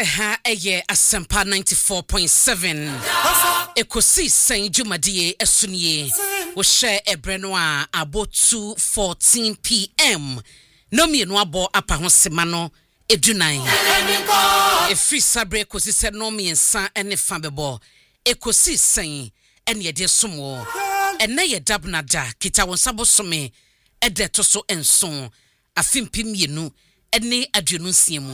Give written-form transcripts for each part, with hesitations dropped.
Eye Asempa 94.7 Ekosi Sen Jumadie Esunie we share Ebrenoa about 2:14 p.m. No me no abo apa ho semano edunan Efri sabre ekosi se no me nsa ene fa bebo Ekosi Sen ene ye de somo ene ye dabnada kita won sabosome ede to so enson afimpi mienu ene aduonu nsiemu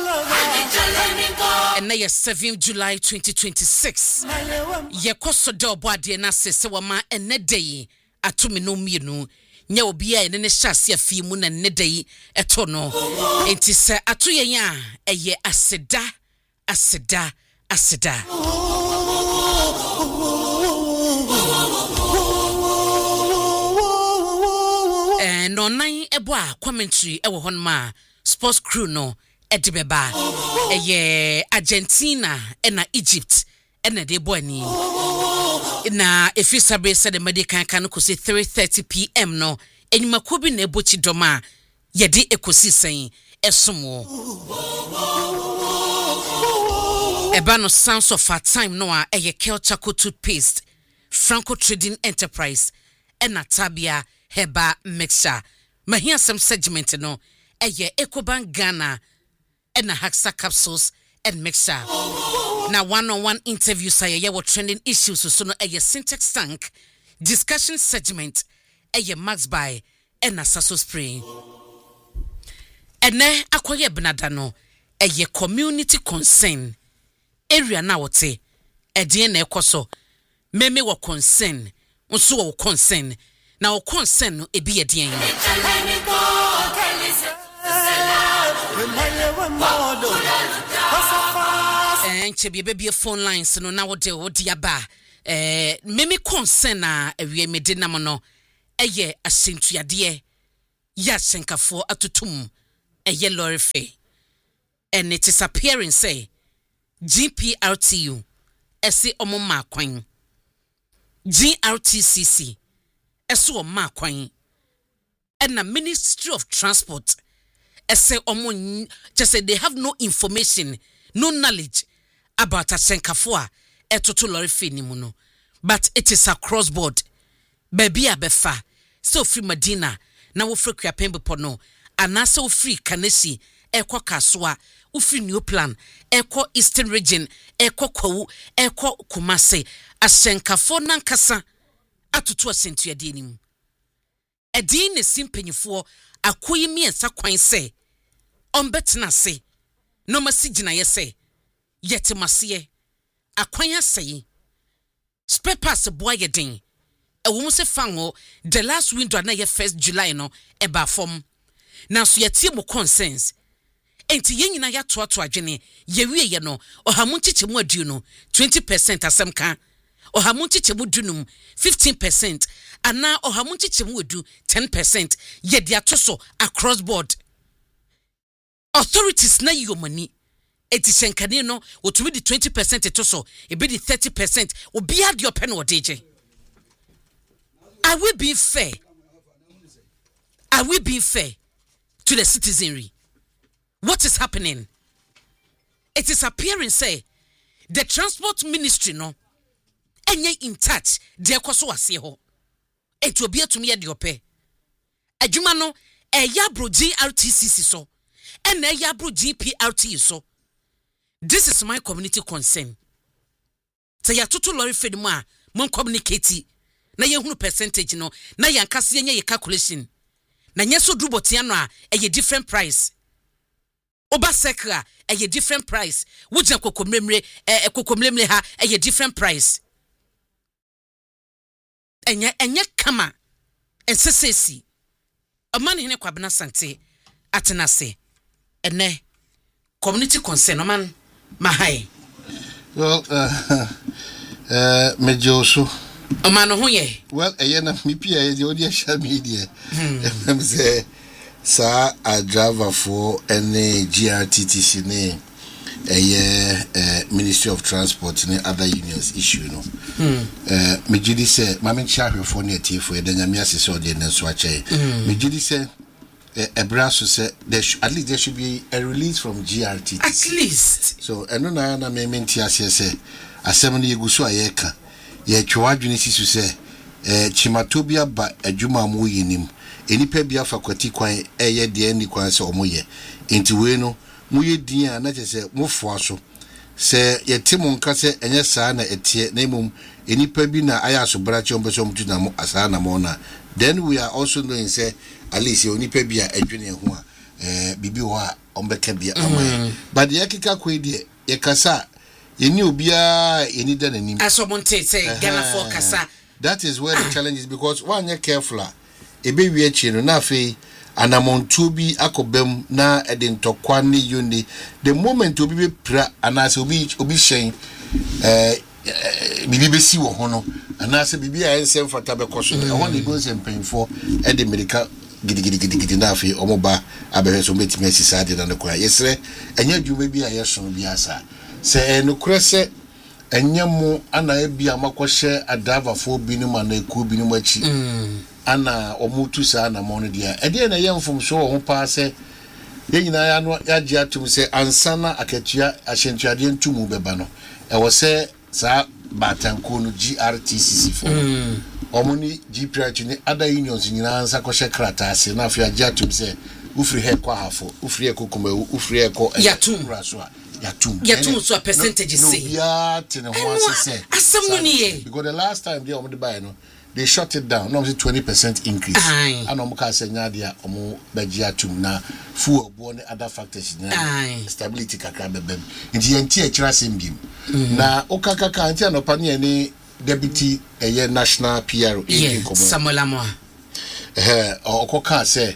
and now 7 July 2026. Ye koso do boade na sese wama ene day atumi no mienu nya obi a ene ne hyase afi mu na ne day eto no enti se atoye ya eye aseda no nine ebo a commentary ewo hon ma sports crew no edibeba eye Argentina ena Egypt ena de boani na efi sabre said the medical kan ko say 3:30 p.m. no enyimako bi na ebochi doma ye de ekosi sen esomo eba no sounds of our time no a eye Kelchaco toothpaste Franco Trading Enterprise ena Tabia Heba mixture mahia some segment no eye Ecobank Ghana and a Haxa capsules and mixture. Now one-on-one interview say what trending issues so no a syntax tank discussion segment a max by and a sasso spray. And ne akoye benadano a community concern area na wote e DNA koso meme wo concern unso wo concern na wo concern no ebi e den Chebi baby phone lines no na wode aba meme concern na awie mede nam no eye asentuade ya senkafo atutum eye lorry fe and it is appearing say GPRTU ese omoma kwan GRTCC ese omma kwan and the Ministry of Transport ese omon just say they have no information no knowledge about asenkafo a etoto lorry fe ni mu no but it is across board baby abefa so free Medina na wo free Kwapembepo no anase wo free Kanesi ekwa Kasoa wo free New Plan ekwa Eastern Region ekwa Kwawu ekwa Kumase asenkafo nankasa atoto asentuade ni mu edin ne simpanyfo akoyi miensa kwan se ombetena se no masigina yese yete maseye akwan aseye spare pass boy yedin ewo se fango the last window na ye 1st July no eba fom na so yete mo consensus enti yenyina ya toato adwene ye wie ye no ohamunchichemu adu no 20% asemka ohamunchichemu dunum 15% ana ohamunchichemu adu 10% ye dia toso across board authorities na yomani etishenkane no otumi di 20% toso ebe di 30% obi ade open odeje. Are we being fair? Are we being fair to the citizenry? What is happening? It is appearing say the transport ministry no enye in touch de ekoso ase ho etu obi atumi ye de ope adwuma no eya bro GRTCC so and eya bro GPRT so. This is my community concern. Say ya total lorry fed ma mon communicate na ye hunu percentage no na yankase ye ye calculation na nyeso drubotia no a ye different price oba sekra ye different price wujia kokomlemre ha ye different price enye kama ensesesi amani hene kwabena sante atenase ene community concern man mahai well mejoso amano hoye well na mipia ye odi social media em say sa a driver for any GRTTC ne Ministry of Transport and other unions issue no mejidi say mame chahwe for ne tifo e danyamia se so de nenso ache mejidi say a brass say at least there should be a release from GRTTC. At least. So na me menti ase say asem no yeguso ayeka ye twa adwene sisu say chimatobia ba adwuma mu yinim enipa bia fakwati kwan eye de ni kwan se omoye enti we no mu ye din a na se mu fo aso se ye timo nka se enye saa na etie na emum enipa bi na aya so brache ombeso mtu na mu asa na mo na then we are also knowing say at least onipa bi a adwene ho a bibi ho a ombeka bia amai but ye kika kwe de ye kasa yeni obia yeni da nanim asomonte say Ghana for kasa. That is where the challenge is, because one you careful ebe wi achi no na fe anamontu bi akobem na edin tokwa ne yuni the moment obi be pra anase obi shen bibi be si wo ho no anase bibi a ensem fata be koso e ho ne go nsem penfo e de medical gidi na fe omoba abehwe so metime asisade na nekwa yesre enya dwuma bi a yeso bi asa se no krese enyemu ana ebia makwhye adavafo binim ana eku binim achi ana omutu sa na mo no dia ede na yemfom so wo pa se yenyina ya no yaje atum se ansana akatua ahyentuade ntumu beba no e wo se sa batanko no GRTTC4 omuni GPRT ni other unions nyina ansa kwhye krata ase na afia aje atum se ufri he kwa hafo ufri he kokoma ufri he ko yatum yatum so a percentage say yeah tin ho say asem no niye because the last time they omde buy no they shut it down no 20% increase and omka say nya dia omo baji atum na fu obo ne other factors nya stability kakra bebem nti yenti akira sembim na okakaka anti anopa ne ni deputy national PRO Samuel Amoa okoka say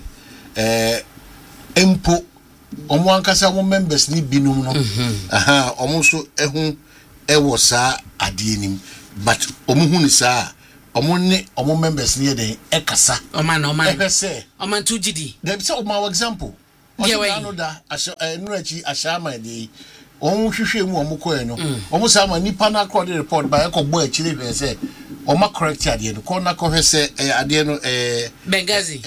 empo omo ankasa mo members ni binum no omo so ehun ewo saa ade nim but omo hu ni saa omo ne omo members ni den ekasa oman ehese oman tu gidi dem say omo example omo no da nurachi ashama de omo hwehwe mu omo koe no omo saa ma nipa na akọ the report ba ekogbo akire hwe say omo correct ade no ko na ko hwe say ade no Benghazi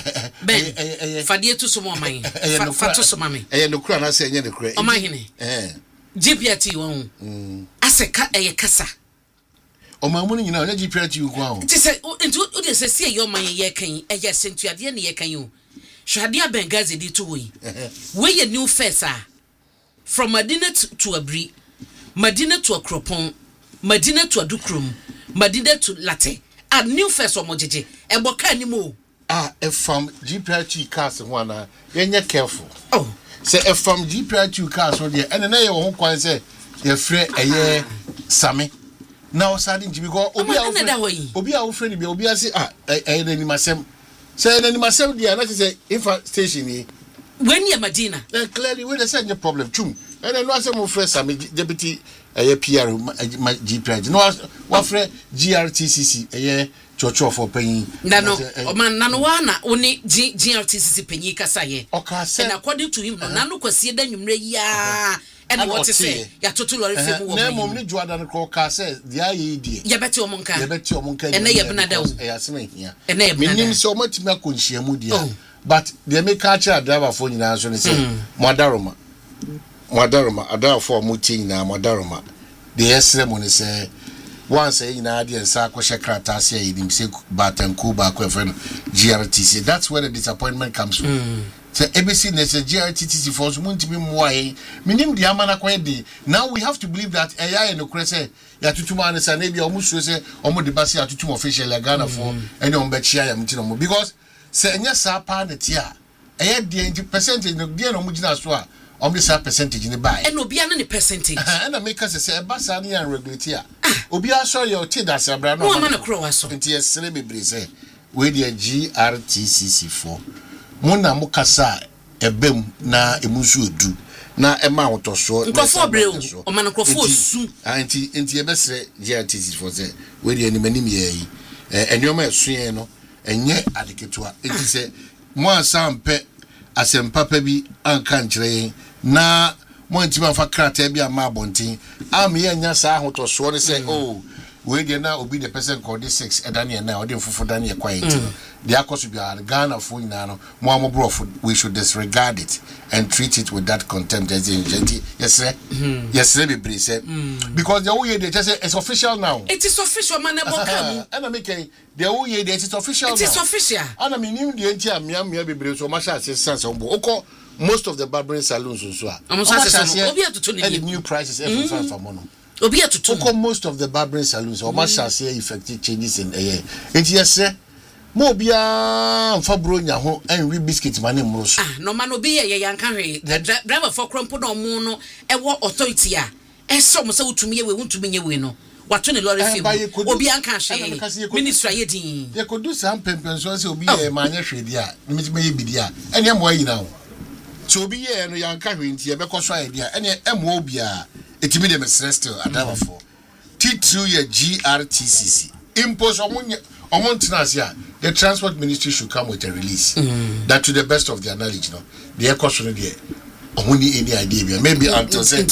ben fadie tu so mo man fatu so mame no kura na say enye ne kura oman hene GPRT won aseka kasa oman mu nyina na GPRT ku ahụ ti say nti o de say see your man ye kan sentuade ne ye kan o hwade Benghazi di to we ye new face from Madina to Abri, Madina to Akropon, Madina to Adukrum, Madina to Latte, and new face or mojeje, and what kind more? If from GPRT cars one, you're careful. Oh, say if from GPRT cars, and then I won't quite say, you're free a year, Sammy. Now, starting to go, Obi, our friend, Obi, I say, I didn't myself. Say, then myself, the another say, if I station when you're Medina, clearly we send your problem too. And then was some friends, I'm deputy a PR, my GPRT. No, what friend GRTTC, a year church for paying. No, man, Nanoana, only GRTTC penny Kasaye. And according to him, Nano consider you ya. And what to say? Ya totally no, Jordan Crocker says the idea. Yabeto Monka, and they have another here. And they have so much Makunshi Mudia. But they may catch a driver for you now, so they say, Madaroma, a for Mutin now, Madaroma. The ceremony say, once a in idea and Sakosha Krata say, him say, Batan Kuba, friend GRTC. That's where the disappointment comes from. So, ABC, there's a GRTC force, won't be more. Meaning the Amana Quendi. Now we have to believe that AI and the Cresse, Yatutuma and maybe almost say, almost the Bassi Atutum official Lagana for any on Betchia Mutino because. Say nya sa pa na tia e de percentage no de no mugina so a o me sa percentage ni buy and obi an ni percentage and make us say e ba sa na regulate a obi aso your ti da sa bra no ma na kro waso nti esere bebre say we de GRTTC4 mo na mo kasa ebem na emusu odu na e ma wotoso nkofo breu o ma na nkofo osu anti e be sere GRTTC4 say we de animanim ye yi enyoma esuye no enye adiketua enti se mo asampe asempa pa bi anka nkyere na mo antima fa krata bi ama abonten am ye nya sa ahotoso ne se we dey na obi the person called 6 edani na odi fufu dani e quiet the akos be Ghana for nyina no mo amobro we should disregard it and treat it with that contempt as in yes be brace because the way they just say it's official now. It is official man eboka and I make the way it is official now. It is official and I mean the entia mia be brace so much assistance on bo most of the barbering saloons so the new prices every for mono obi atutu most of the barbering saloons or much as effective changes in it yes mo bia mfa bro nya ho and we biscuit man mro so no man obi ye yanka hwe driver for krompo no mu no ewo authority a eso mo se wutumi ye we wutumi nye we no wato ne lorry film obi anka hwe ministry ye din ye could do some pension so obi ye ma nya hwe dia me ye bi dia ene mo ayi na ho so obi ye no yanka hwe nti ye be koso ayi dia ene emo obi a etimi de mesre still adava for T2 ye GRTCC impose the transport ministry should come with a release that to the best of their knowledge the air caution there only any idea maybe until say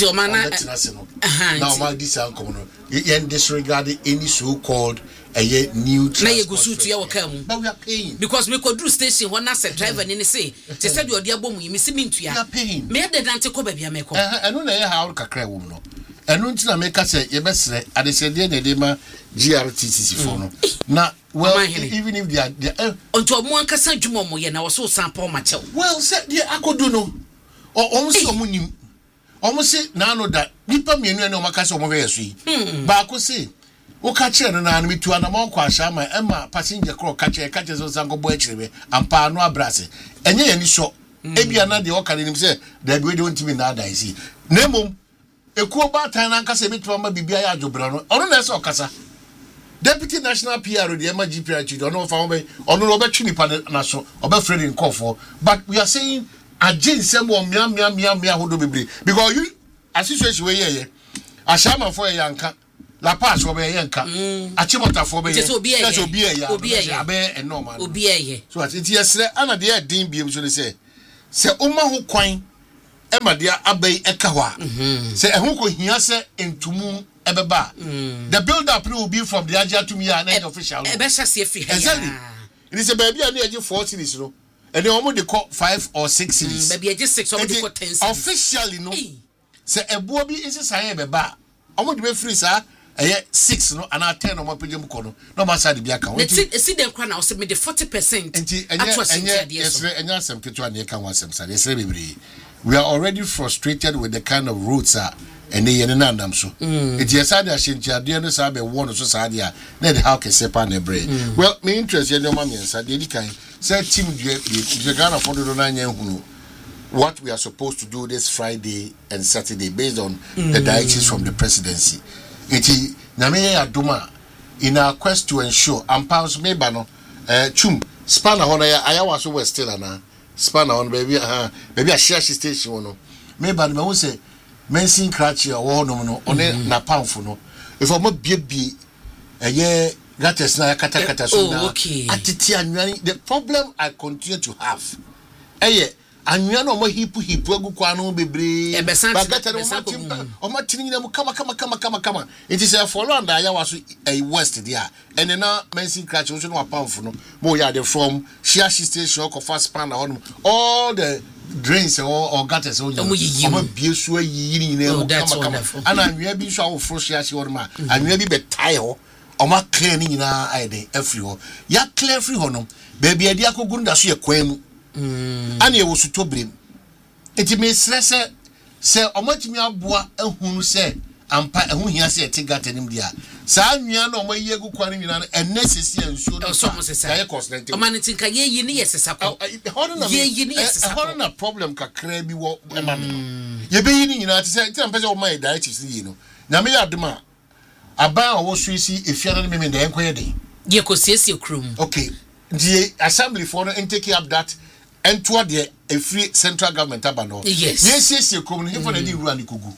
now my this uncommon disregarding any so-called new transport but we are paying because we could do station when I said driver and say they said you are dear boom you miss me to ya paying me the dante ko baby ameko I don't know how kakra wom no enu ntina make say ye besre ade se de ne de ma GRTCC for no na well even if they are onto mo ankasa dwuma mo ye na wo so sample ma chew well say they akodu no o so mo nim o say na no da nipa mienu ene o makasa o mo hwe yeso yi ba ko say wo ka kire no na no mitu ana mo kwa sha ma ema passenger crawl ka kire so sango bo akirebe ampa no abrase enye ye ni so ebia na de o ka nim say da bi we de ontimi na ada isi na mom ekuo ba tan na nkasa ebitu ma bibia ya adwobra no ono na ese okasa deputy national PR the ema GPR don't know for me ono no be twini pa na so obe friend in call for but we are saying agin sem wo mia hodo bebre because you association we ye ashama for yanka la pass for be yanka achimota for be just obi ya be normal obi ye so at it yesre ana de din biem so ne say uma ho kwan ema dia abai eka ho a say ehun ko hia se entumu ebeba the build up will be from the Aja to me and official exactly it is a baby and age 4 series no and they almost they call 5 or 6 series baby age 6 almost call 10 series officially no say ebo bi is say ebeba almost be free sir 6 no and 10 no mapejum ko no no ma side bi aka see them kwa na o say me the 40% enya asem ketu an ye kan wasem sare say bebre we are already frustrated with the kind of routes and they yen nandam so it yes ade ahyentia de no sa be won so sa ade a na de how can sepa na bre well me interest yen no ma mensa de dikan say team the Ghana for do na nya hunu what we are supposed to do this Friday and Saturday based on the directives from the presidency it na me adoma in our quest to ensure ampals meba no chum spanner hono ya ayawa so we still na spanner on baby a share station no meba no me say mensin krachi wo no one na pamfo no if omo biebie gates na kata so na atiti anwani the problem I continue to have anwani omo hipu agukwa no bebre bagata no omo tini nyina mu kama it is a follow and ya waso west there and na mensin krachi so no pamfo no mo ya the from share station ko fast span na all the drains or gutters on your beautiful yini kama ana anwia bi so awofro hia hye worma anwia bi betayo o ma clear ni nyina aide every ho ya clear free ho no baby ade akogunda so ye kwan mu ana ye wosuto brem enti me stress se o matimi aboa ehunu se ampa ehu hia se ete gata nim dia sa anwia na o ma yi egu kwan nyina enne sesi ansuo no ya ye concentrate o ma ntinka ye yi ni yesesa ko ye yi ni yesesa ko na problem kakra bi wo ema me ye be yi ni nyina te na pese o ma directives yi no na me ya dema aba o wo suisi efiana me de enkoye de ye ko siesie krum okay the assembly for no take up that and toward the free central government abano yes siesie krum no for na di ruwa ni kugu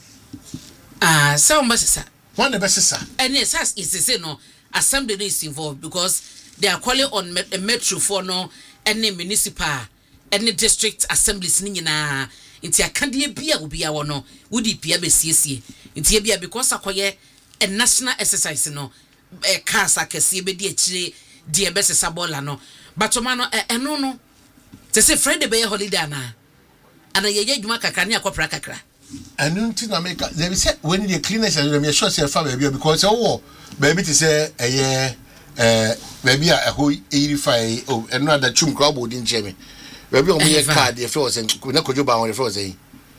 so mbasisa one the best sir and yes as is say no assembly is involved because they are calling on a metro for no any municipal any district assemblies ni nyina nti akande bia obi a wono wodi pia besiesie nti bia because akoye a national exercise no cars akese be di achire di ebese sabola no but no eno no te say Friday be holiday ana ye adwuma kakra ne akopra kakra anunti na make there be say when the cleaners and me sure say fa baby because oh baby to say baby a ho 85 oh eno ada chum crowd body ncheme baby o me card e feel say na kojo ba won e feel say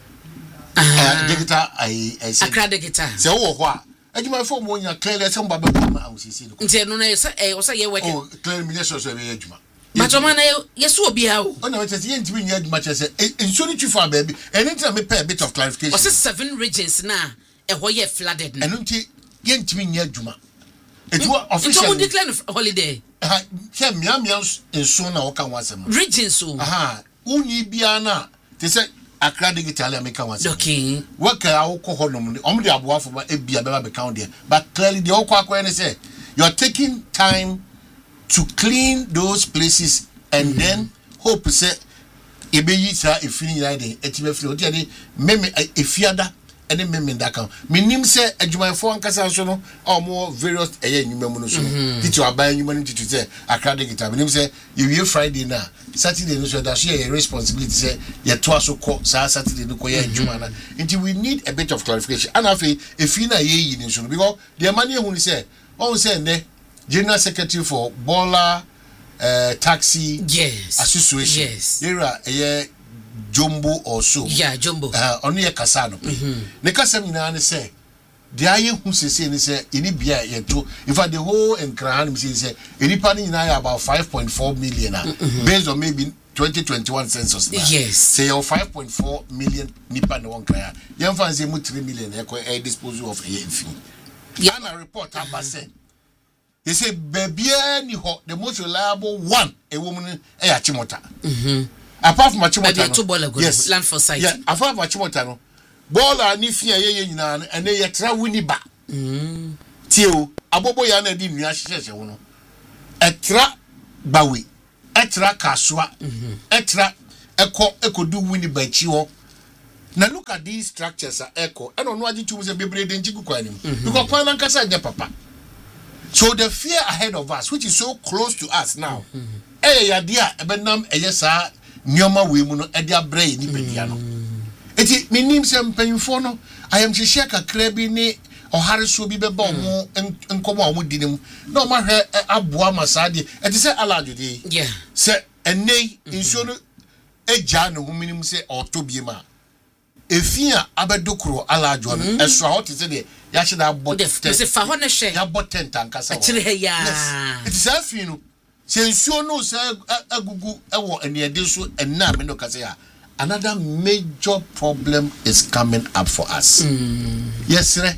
digital I say akra digital say wo ho a adwuma fo mo nya clear say mba ba ma awusisi no nti eno na say o say ye work oh clear me sure say be adwuma Matoma na yeso obi ha o. Ona wete ye ntimi nya adwuma chese enso ni twifa ba bi enti na me pay a bit of clarification. O say 7 regions na ho ye flooded na. Eno nti ye ntimi nya adwuma. Etu official. It will declare holiday. Che miamia enso na wo kan wasem. Regions o. Unyi bia na te say Accra digital America wasem. Okay. Work awko honom ni omde aboafo ba ebia be ba count there. But clearly the okwa ni say you're taking time to clean those places and then hope say ebeyi sa efini ya dey etibe firi odi ade meme efiada ene meme ndaka minim say adwumayfo ankasa so no omo various enwuma mu no so titi aban enwuma no titi say Accra digital minim say you Friday na Saturday no so that share responsibility say ye to asoko sa Saturday no ko ye adwuma na until we need a bit of clarification and afi efina ye yi ni so no because the man ehun say on say ne General Secretary for Bola Taxi Association. Yes. Era Jumbo or so. Yeah, Jumbo. Only a Casano. The Casamina say, the aye who say, any beer yet too. In fact, the whole and Kran say, any party in about 5.4 million based on maybe 2021 census. Yes. Say 5.4 million Nipan one cry. Young fans say 3 million a disposal of a fee. Yana report about say. They say baby the most reliable one a woman Chimota. Apart from Chimota, yes, land for sight. Yeah, apart from Chimota, no. Bola ni fia ye nyina and they tra wini ba. Tio abobo ya na di nua hyehyɛ wono. Etra bawi, etra kaswa, etra ekodu wini ba chi ho. Now look at these structures are echo. I don't know what you say bebre den jigu kwa nim. Because kwa nan kasa nya papa. So the fear ahead of us, which is so close to us now, yadia ebenam eyesa nyoma we mu no edia brey ni pedia no. Eti minim se mpanyfo no, ayam hihye kakra bi ni ohare so bi beba omo enkomo omo dinim. Na o ma hwe aboa masade. Eti se aladudi. Yeah. Se enei inso no eja no huminim se otobie ma. Efia abedokro aladwo no eso hot se de ya hye da bot se fa ho ne hye ya bot tent ankasa wo kire ya it is afi no se nsuo no se agugu ewo eniede so enna me no kase ya another major problem is coming up for us. Yesre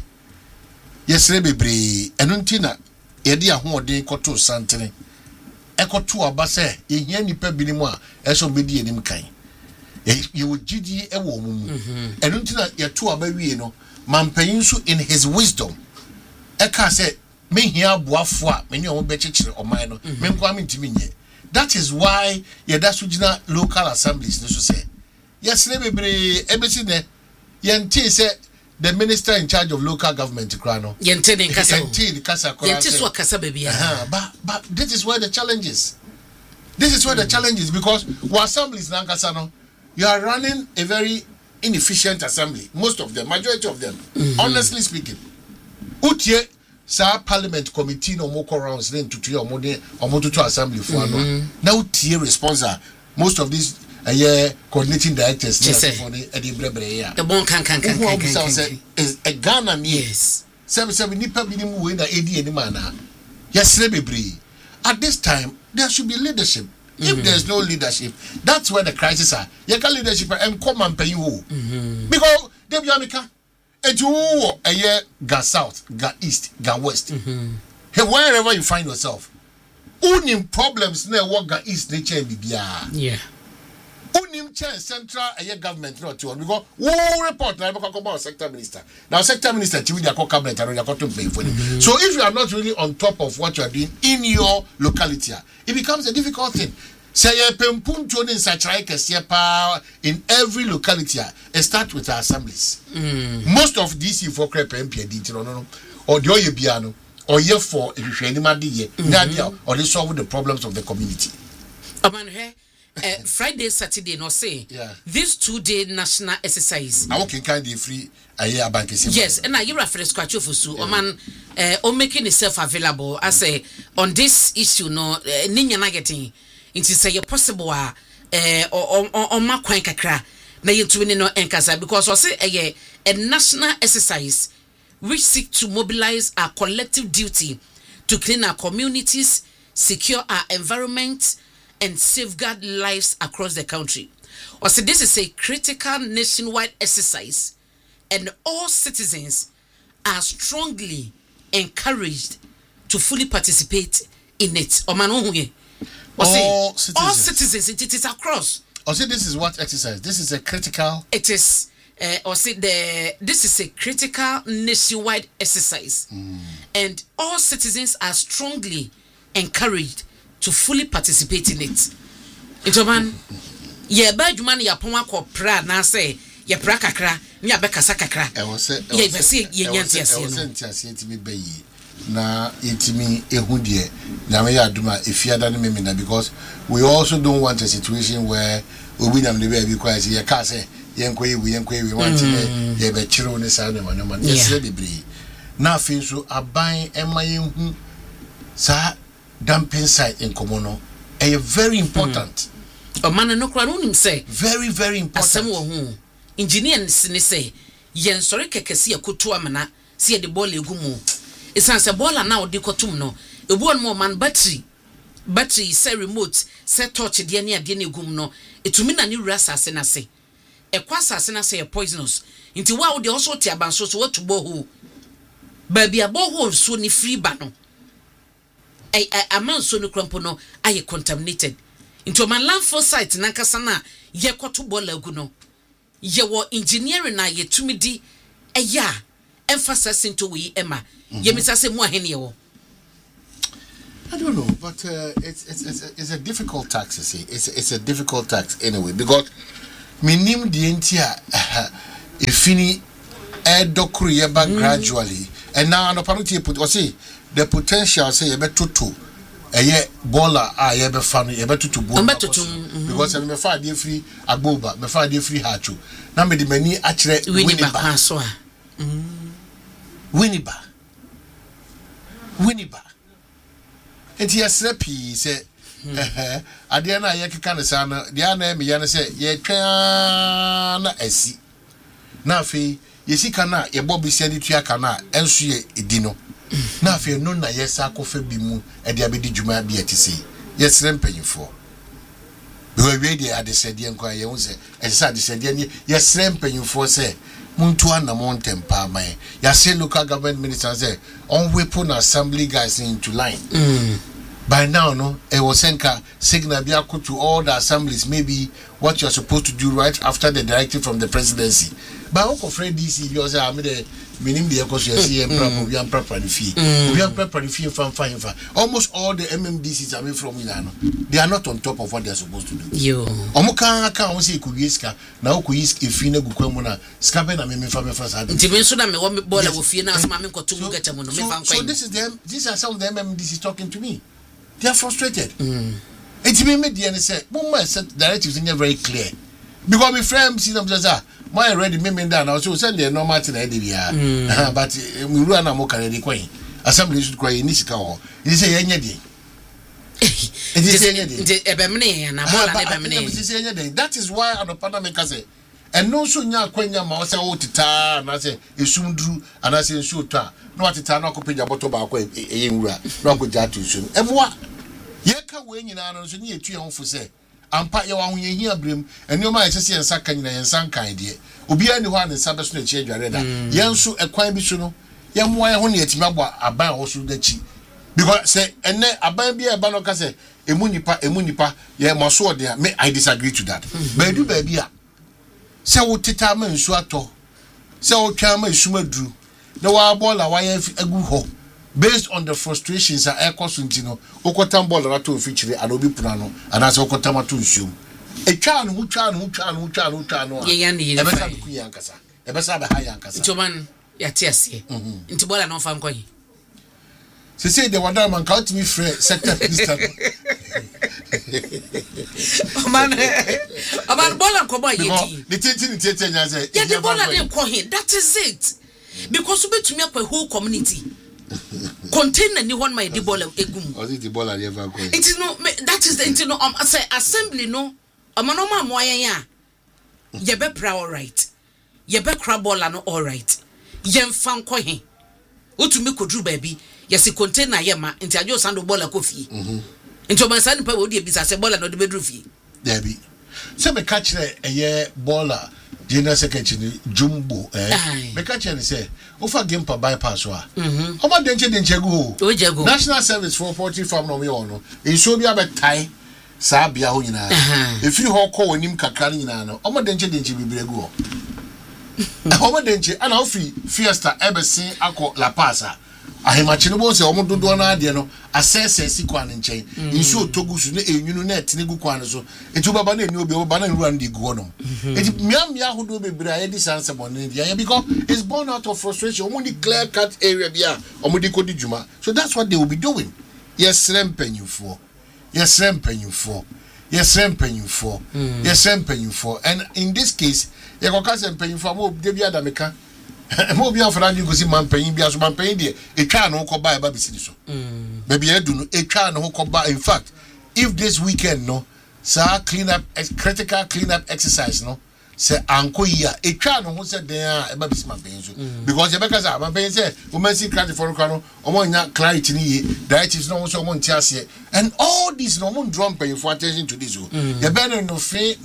bebre enunti na yede ahoɔden kɔto santene ekoto aba se yehia nipa binimu a eso bedi enim kan you would gidi ewo mumu enunti na yeto aba wie no mampanyin so in his wisdom eka say me hia boafo a me ne o be kyekyere oman no me nkwa me ntimi nye. That is why yeda so gina local assemblies no so say yes bebre ebesi ne yenti say the minister in charge of local government krano yenti ne kasa yenti so kasa bebia but this is where the challenge is. This is where the challenge is because our assemblies na kasa no you are running a very inefficient assembly, most of them, majority of them, honestly speaking. Utie sa parliament committee no more rounds then to your to assembly for now utie responsible most of these coordinating directors for the brebre the bon can is a Ghana me yes 7 nipa binim we na edi ani mana yes bebre at this time there should be leadership. If there's no leadership, that's where the crisis are. You can leadership and come and pay you. Because they be America. And you a year go south, go east, go west. Hey, wherever you find yourself, only problems near what go east nature be yeah. Only central government not to because who report now because about sector minister. Now sector minister to the cabinet and to pay for it. So if you are not really on top of what you are doing in your locality, it becomes a difficult thing. Say pempunto in such like in every locality. Start with our assemblies. Most of these for MP or the Oyebiano or year for if you any year nadia or they solve the problems of the community. Friday, Saturday, no say. This 2-day national exercise. I can kind of free a year bank. Yes, and I hear a fresh scratch of Fusu, or making itself available. I say on this issue, no, Ninya Nagating, it is say possible, or my quankakra, na you to no enkasa, because I say a national exercise which seek to mobilize our collective duty to clean our communities, secure our environment, and safeguard lives across the country. Also, this is a critical nationwide exercise, and all citizens are strongly encouraged to fully participate in it. All citizens, it is across. Also, this is what exercise? This is a critical. It is. This is a critical nationwide exercise, and all citizens are strongly encouraged to fully participate in it. It's man, yeah, bad man, ya poma ko pra na say, ya pra kakra, ya beka sakakra. I was say, na itimi ehudie na me ya duma efiada ne memina, because we also don't want a situation where we nam the baby quiet ya ka say yenkwe we want ye be chiro ne sa ne man yes be bre na afin so aban emayenhu sa dumping site in Komono are very important. Man no kra no say very important. Asem wo hu engineer ne say yen sori kekesi akoto amana se de ball egumu esan se ball na odi kotum no ebu on mo man battery say remote say touch de ne ade na egum no etumi na ne wura asase na se ekwa asase na se poisonous nti wa wo de also ti abanso so watu boho ba bia boho so ni free ba no a man so no krampo no aye contaminated into man landfill site nankasa na ye kwoto bola agu no ye wo engineering na ye tumidi eya emphasis into we emma ye misa se mo ahene ye wo. I don't know, but it's a difficult tax, you see. It's a difficult tax anyway, because minim the entire ifini edokru yeba gradually, and now no penalty put or see the potential say yebe tutu eye baller yebe fan yebe tutu baller because me fa dey free agboba me fa dey free hachu na me the mani akire Winniba enti yesrepi say ade na ye keka ne sa na dia na me ya ne say ye twa na asi na afi yesika na ye bobisia di tua kana enso ye edino na afi no na yesa kofa bi mu e dia be di djuma bi atisi yesre mpanyifo we we dey adesede nkwa ye hu say e say adesede ni yesre mpanyifo say muntu ana montempa man ya say local government minister say on weapon assembly guys into line by now no it was senka signal be to all the assemblies maybe what you're supposed to do right after the directive from the presidency but how friend DC you say am the minim the because you see we am proper fee we am proper fee fan almost all the MMDCs are from Milano they are not on top of what they are supposed to do yo omuka aka won say kuyiska na okuyiska efi na gukwamu na skabe na me fa sa ntibe nso na me wo me bola wo fie na asema me nkoto mu gacha mu no me fa nkwan so this is them these are some of the MMDCs talking to me. They are frustrated. It's me media and say, "Mama said directives are very clear." Because my friends see them say, "My already me down. I also send the normal to the idea." But we run a more Canadian coin. Assembly should cry in this car. It is a yenye. It is a yenye. That is why I'm a Panama say. And no sooner kwenya ma say o tita na say esumdru ana say nsuota no atita na akopja bottle ba kwa eyewura na akogja to sum emwa ye ka we nyina no so ne etu ye honfo say ampa ye wa honye hia brem eni o ma ye sese yensa kan nyina yensa kan de obi ani ho ansa be so na chi adware da yenso ekwan bi so no ye moa ye ho ne etimi abo aban ho so da chi because say ene aban bi e ba no ka say emu nipa ye mo so de me I disagree to that but do ba bi a se wo tita ma nsu ato se wo twa ma isumaduru na wa bola wa ya agu ho based on the frustrations a ekoso ntino okotam bola na to fichire and obi puna no ana se okotam ato nsuom etwa no hutwa no ye ya ne ebe sa ku yankasa ebe sa ba ha yankasa ntoman ya tiase nti bola no fa nkwan say the wonder man count me free sector minister. Man bola nkoba yeti. The tete nya say. Yeah, the bola dey call him. That is it. Because we betumi akwa whole community. Container ni one my the bola egum. Or the bola never go. It is no that is the no say assembly no. Amanoma mo ayan ya. Ye be proud right. Ye be crab bola no all right. Ye mfa nko he. Utumi kodru baabi. Ye se container ye ma nti ajo sando bola kofi. Nti o bansa nipa we di ebisa se bola no de bedru fi. There be. Se me catch a bola general secretary Jumbo me catch say ofa game pa bypass wa. Omo denche go. National service for poultry farm no me ono. E so bi abetai sa bia ho nyina. E firi ho kɔ wanim kakra nyina no. Omo denche bibire go. Omo denche ana ofi fiesta ebesi akɔ La Paz. Ahemachi no bo se omo dodo na ade no asese si kwa ne nchen nsu otogusu ne enwunu na etine gu kwa ne so etu baba na eni obi baba na nru ande gu no eti miamia hodo bebre aye di sanse bonne dia because it's born out of frustration omo di clear cut area bia omo di kodi djuma so that's what they will be doing yes rempenyufo and in this case ye go ka se mpenyufo mo de bia da meka mo bia fra ni go si manpanyin bia so manpanyin de etwa no ko ba bi sini so baby edu no etwa no ko ba in fact if this weekend no sa critical clean up exercise no say anko ya etwa no ho say den a ba bi si manpanyin so because e be ka say manpanyin say o man see clarity for no o nya clarity ni ye directives no so mo ntiase and all this no mo drum pay for attention to this o ye be no fe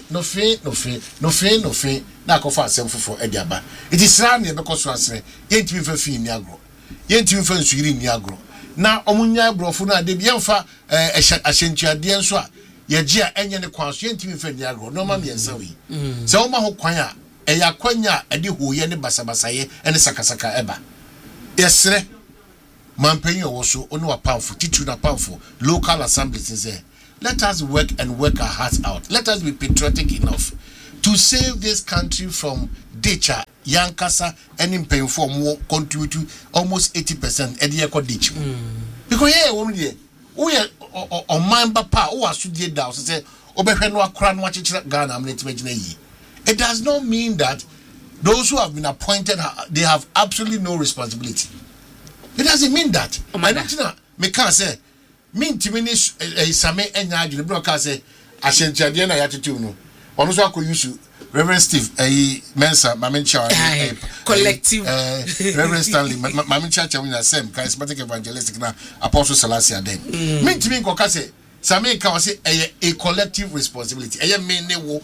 na ko fa asem fofo e diaba it is ran e be ko so asre yentimi fa fi ni agro yentimi fa nsuyiri ni agro na omunya abrofo na de bia mfa ahyentuade enso a ye gi a enye ne kwan so yentimi fa ni agro no ma me ensa wi se o ma ho kwan a e ya kwanya e de hoye ne basabasaye ene sakasaka eba yesre manpenyi owo so onu wa pamfo titu na pamfo local assemblies say let us work and work our hearts out let us be patriotic enough to save this country from ditcha yankasa any pain for more contribute to almost 80% e dey ditch because here wo dey wo ye o man pa wo aso dey down say obehwe no akora no akekere Ghana am net magina yi it does not mean that those who have been appointed they have absolutely no responsibility. It doesn't mean that. I don't know. Me can say mean to me same enya adwene bro ka say ahyenchade na yatetu no ono so akoyusu Reverend Steve Mensa Mamencha collective Reverend Stanley Mamencha Chawina Sem charismatic evangelistic na Apostle Selassie Adem mean to me go ka say same can say a collective responsibility me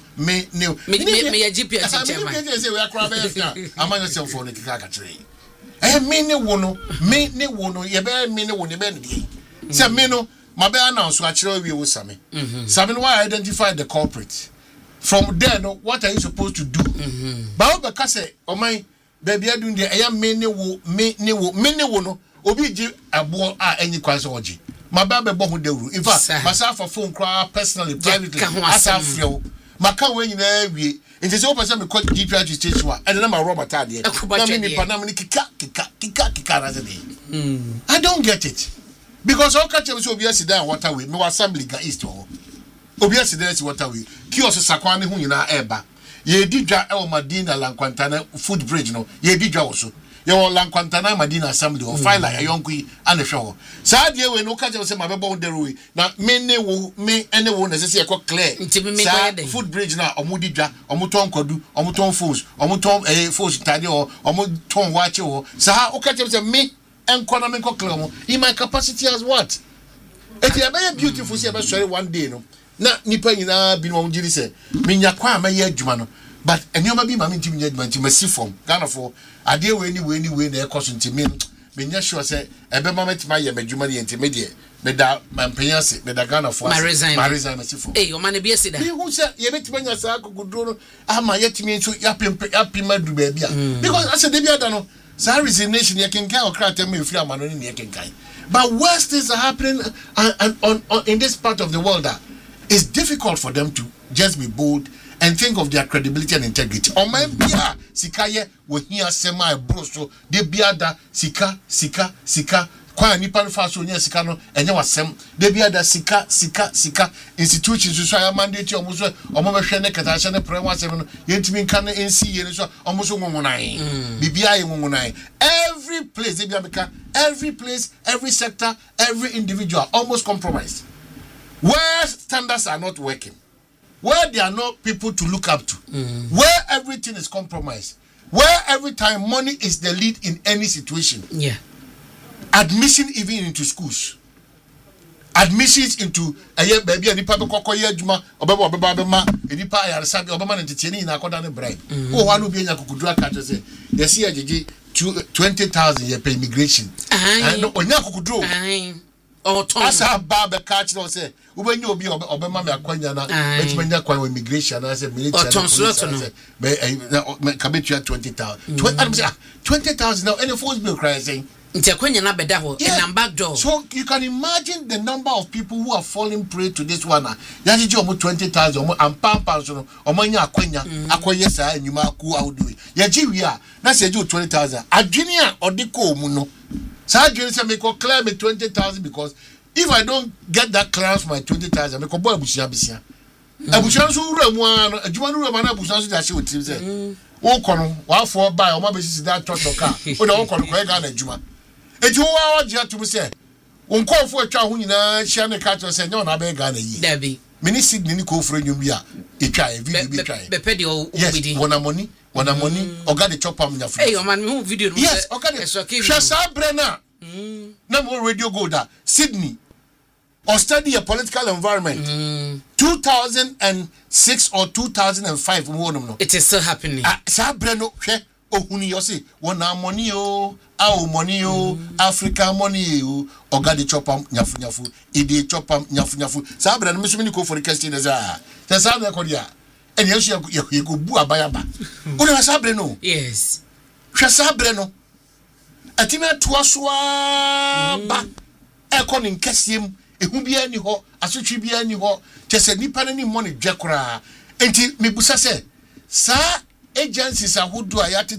GPS chairman me say we akra be afia amanya self for the kaka kire me ne wo no ye be me ne wo ne be ne say me no ma be announce akire wi wo same same no identify the culprit from there no what are you supposed to do ba o be ka say o man baby adun de me ne wo no obi ji abo a enyi kwan so oji ma ba be bo ho dawru in fact masa for phone cry personally privately asa freo maka we nyina wie nti se o pese me call GPR station wa and na ma rob atade na me nipa na me kika na say I don't get it because all catch me so obi asida waterway me assembly ga east ho obi asida si waterway kiosk sakwan ne hu nyina eba ye didwa e o Madina Lankwantana foot bridge no ye didwa wo so ye wo Lankwantana Madina assembly o file ya yonku ane hwe ho saa de we no catch me say ma be bo deru na me ene wo na say e ko clear foot bridge na omudidwa omuton kwadu omuton force omuton force tade o omuton wache ho saa o catch me say me enkona me ko clear mo in my capacity as what it is very beautiful say be sorry one day no na nipa nyina bi no ngiri say me nya kwa ma ye adwuma no but enioma bi ma me ntimi nya adwuma ntimi masifom Ghana for ade we ni na e koso ntimi me nya sure say ebe ma metima ye madwuma ne ntimi de me da mampenya se me da Ghana for Marizan masifom o man be asida me hu say ye metima nya sa akugudro no ama yetimi nso yapima du ba bia because as de bia da no sa resignation ye kenkan okrata me free amano ne ye kenkan but worse things are happening on in this part of the world that it's difficult for them to just be bold and think of their credibility and integrity. O man bia sika ye wo hia sema e bro so de bia da sika kwa nipa no fa so nya sika no enye wasem de bia da sika institutions so ya mandate omo so omo behwe ne kata hye ne pre wasem no yentimi nka ne nsi ye ne so omo so ngungunan bibia ye ngungunan every place de bia meka every place every sector every individual almost compromised where standards are not working where there are not people to look up to where everything is compromised where every time money is the lead in any situation admission even into schools admissions into baby anipa be kokoye adwuma obeba ma anipa ayaresa be obema ntete ni na akoda ne bribe o wa no bi enya kokudu aka to say yes ye jeje 20,000 ye pay immigration and onya kokudu asa ba be catch no say ubenya obi obema me akwanya na betimanya kwan immigration na say military be kabetua 20,000 20,000 now any force bill cry saying and back door. So you can imagine the number of people who are falling prey to this one. Yaji omo 20,000 omo ampampa so omo nya akwanya akoye sa enyuma aku awdo. Yaji wi a na se ju 20,000. Adwene a odiko mu no. Sa adwene se me ko clear me 20,000 because if I don't get that clearance my 20,000 me ko bo abusia bisia. Abusia so wura mu an adwuma no wura na abusia so da she otim se. Wo kono wa for buy omo be sisi that church car. O da wo kono ko e ga na adwuma. Eju wa oje atum se onkofo atwa ho nyina hia ne ka to se nya ona be ga na yi Dabi mini Sydney ni ko fro nyum bia etwa e video bi try be pedi o yes wana money oga de chop am nya fro hey o man me video no yes oga de shasa brena na mo radio go da Sydney or study a political environment 2006 or 2005 mo no it is still happening sa breno hwe ohuni yo say wana money o our money o Africa money o oga de chopam nyafu ide chopam nyafu sa bra no mesumi ni ko for question za sa na ko dia eni yesu ye ko bu abayaba o na sa bra no yes hwa sa bra no atime toa so ba e ko ni nkasiem ehu bia ni ho asotwe bia ni ho tese nipa ni money dwekora enti mebusa se sa agencies ahodo a yate